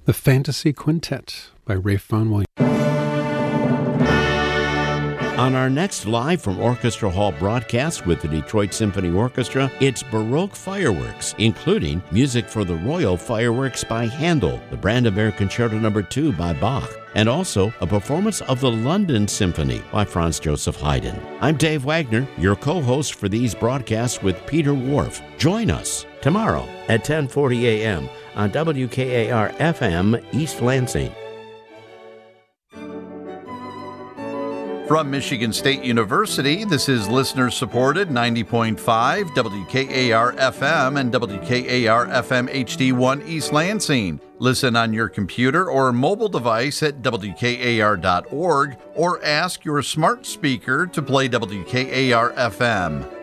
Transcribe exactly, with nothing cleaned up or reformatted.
The Fantasy Quintet by Ralph Vaughan Williams. On our next Live from Orchestra Hall broadcast with the Detroit Symphony Orchestra, it's Baroque fireworks, including music for the Royal Fireworks by Handel, the Brandewijn Concerto Number two by Bach, and also a performance of the London Symphony by Franz Joseph Haydn. I'm Dave Wagner, your co-host for these broadcasts with Peter Whorf. Join us tomorrow at ten forty a.m. on W K A R F M East Lansing. From Michigan State University, this is listener-supported ninety point five W K A R F M and W K A R F M H D one East Lansing. Listen on your computer or mobile device at W K A R dot org or ask your smart speaker to play W K A R F M.